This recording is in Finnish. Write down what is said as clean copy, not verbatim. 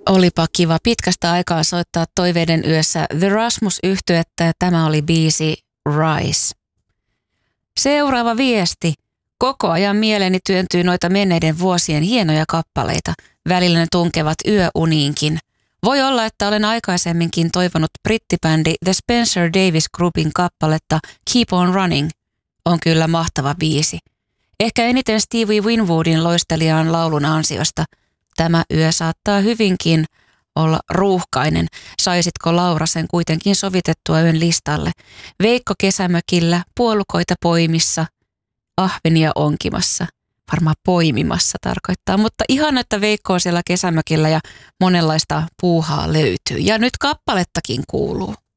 Olipa kiva pitkästä aikaa soittaa Toiveiden yössä The Rasmus-yhtyettä ja tämä oli biisi Rise. Seuraava viesti. Koko ajan mieleeni työntyy noita menneiden vuosien hienoja kappaleita. Välillä ne tunkevat yöuniinkin. Voi olla, että olen aikaisemminkin toivonut brittibändi The Spencer Davis Groupin kappaletta Keep on Running. On kyllä mahtava biisi. Ehkä eniten Stevie Winwoodin loisteliaan laulun ansiosta. Tämä yö saattaa hyvinkin olla ruuhkainen. Saisitko Laura sen kuitenkin sovitettua yön listalle? Veikko kesämökillä, puolukoita poimissa, ahvenia onkimassa. Varmaan poimimassa tarkoittaa, mutta ihan että Veikko on siellä kesämökillä ja monenlaista puuhaa löytyy. Ja nyt kappalettakin kuuluu.